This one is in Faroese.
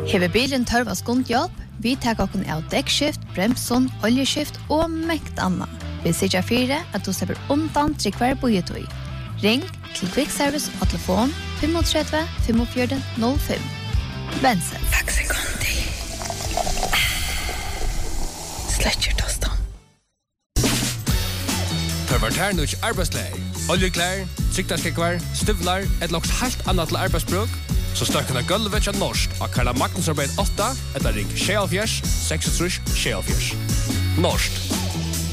Hever bilen tørva skundhjelp, vi tar okken av dekkskift, bremson, oljeskift og mekt anna. Vi sikker fire at du slipper undan til hver bojetøy. Ring til Quick Service og telefon 35 45 05. Bense. Takk sekundi. Sletcher tostan. Perverter nu ikke arbeidsleir. Oljeklær, siktarskekvar, støvlar, et loks helt annet til arbeidsbruk, så støkken av gulvet til norsk av Karla Magnusarbeid 8, etter ring 76 66 76. Norsk.